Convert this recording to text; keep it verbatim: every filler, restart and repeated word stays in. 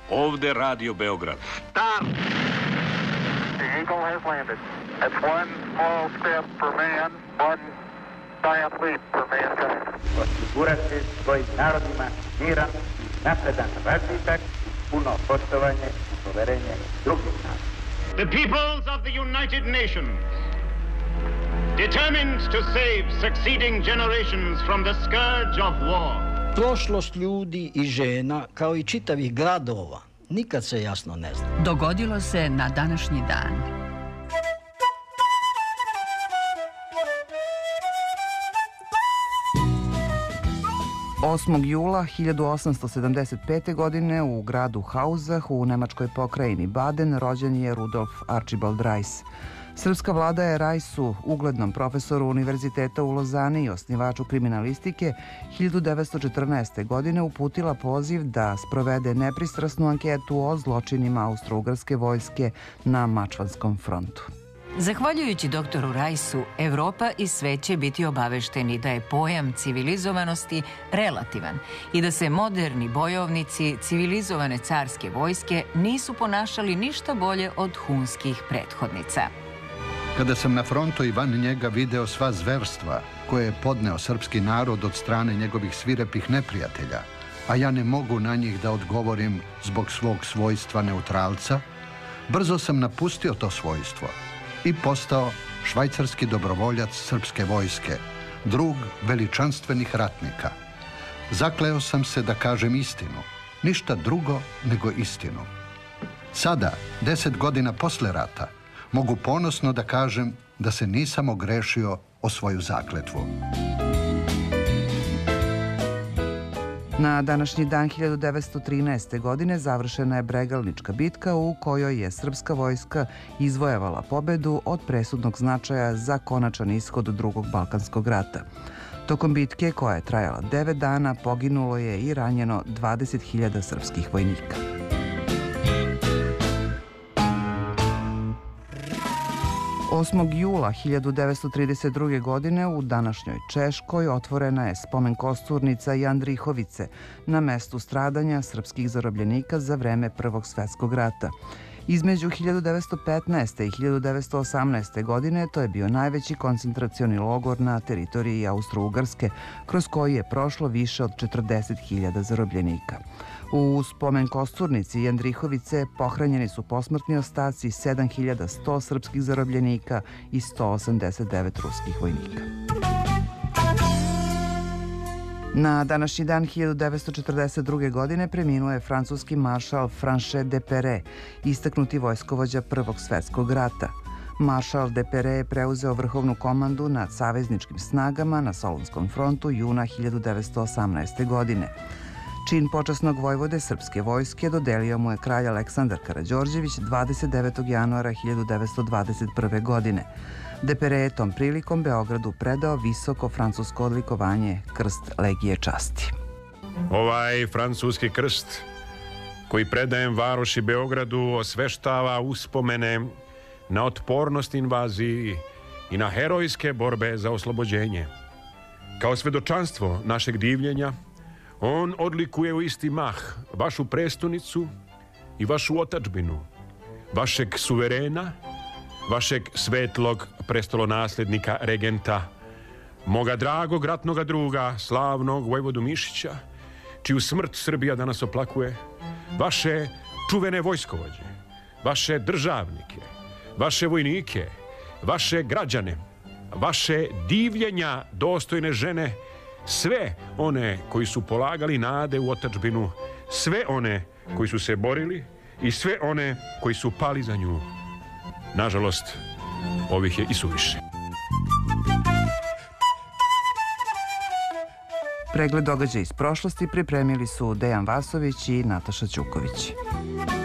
Ovde Radio Beograd. Stop! The Eagle has landed. That's one small step for man, one giant leap for mankind. Osigurati svojim narodima miran, napredan razvitak, puno poštovanje i poverenje drugih naroda. The peoples of the United Nations, determined to save succeeding generations from the scourge of war. Prošlost ljudi i žena, kao i čitavih gradova, nikad se jasno ne zna. Dogodilo se na današnji dan. osmog jula hiljadu osamsto sedamdeset pete. godine u gradu Hausach u nemačkoj pokrajini Baden rođen je Rudolf Archibald Reiss. Srpska vlada je Reissu, uglednom profesoru univerziteta u Lozani i osnivaču kriminalistike, hiljadu devetsto četrnaeste. godine uputila poziv da sprovede nepristrasnu anketu o zločinima austro-ugarske vojske na Mačvanskom frontu. Zahvaljujući doktoru Reissu, Evropa i svet će biti obavešteni da je pojam civilizovanosti relativan i da se moderni bojovnici civilizovane carske vojske nisu ponašali ništa bolje od hunskih prethodnica. Kada sam na frontu i van njega video sva zverstva koje je podneo srpski narod od strane njegovih svirepih neprijatelja, a ja ne mogu na njih da odgovorim zbog svog svojstva neutralca, brzo sam napustio to svojstvo i postao švajcarski dobrovoljac srpske vojske, drug veličanstvenih ratnika. Zakleo sam se da kažem istinu, ništa drugo nego istinu. Sada, deset godina posle rata, mogu ponosno da kažem da se nisam ogrešio o svoju zakletvu. Na današnji dan hiljadu devetsto trinaeste. godine završena je Bregalnička bitka u kojoj je srpska vojska izvojevala pobedu od presudnog značaja za konačan ishod drugog Balkanskog rata. Tokom bitke, koja je trajala devet dana, poginulo je i ranjeno dvadeset hiljada srpskih vojnika. osmog jula hiljadu devetsto trideset druge. godine u današnjoj Češkoj otvorena je spomen kosturnica Jandrihovice na mestu stradanja srpskih zarobljenika za vreme Prvog svetskog rata. Između hiljadu devetsto petnaeste. i hiljadu devetsto osamnaeste. godine to je bio najveći koncentracioni logor na teritoriji Austro-Ugarske, kroz koji je prošlo više od četrdeset hiljada zarobljenika. U spomen kosturnici Jandrihovice pohranjeni su posmrtni ostaci sedam hiljada sto srpskih zarobljenika i sto osamdeset devet ruskih vojnika. Na današnji dan hiljadu devetsto četrdeset druge. godine preminuo je francuski maršal Franchet Depere, istaknuti vojskovođa Prvog svetskog rata. Maršal Depere je preuzeo vrhovnu komandu nad savezničkim snagama na Solunskom frontu juna hiljadu devetsto osamnaeste. godine. Čin počasnog vojvode srpske vojske dodelio mu je kralj Aleksandar Karađorđević dvadeset devetog januara hiljadu devetsto dvadeset prve. godine. Depere je tom prilikom Beogradu predao visoko francusko odlikovanje Krst Legije časti. Ovaj francuski krst koji predajem varoši Beogradu osveštava uspomene na otpornost invaziji i na herojske borbe za oslobođenje. Kao svedočanstvo našeg divljenja, on odlikuje u isti mah vašu prestonicu i vašu otadžbinu, vašeg suverena, vašeg svetlog prestolonaslednika regenta, moga dragog ratnoga druga, slavnog vojvodu Mišića, čiju smrt Srbija danas oplakuje, vaše čuvene vojskovođe, vaše državnike, vaše vojnike, vaše građane, vaše divljenja dostojne žene, sve one koji su polagali nade u otadžbinu, sve one koji su se borili i sve one koji su pali za nju. Nažalost, ovih je i suviše. Pregled događaja iz prošlosti pripremili su Dejan Vasović i Nataša Ćuković.